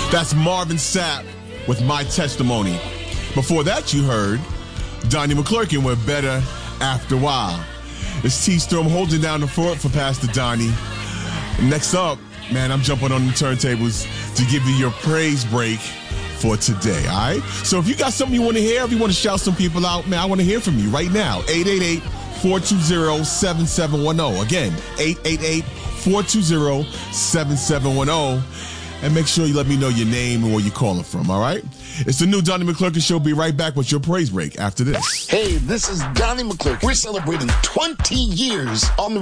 That's Marvin Sapp with My Testimony. Before that, you heard Donnie McClurkin with Better After a While. It's T-Storm holding down the fort for Pastor Donnie. Next up, man, I'm jumping on the turntables to give you your praise break for today, all right? So if you got something you want to hear, if you want to shout some people out, man, I want to hear from you right now. 888-420-7710. Again, 888-420-7710. And make sure you let me know your name and where you're calling from, all right? It's the new Donnie McClurkin Show. Be right back with your praise break after this. Hey, this is Donnie McClurkin. We're celebrating 20 years on the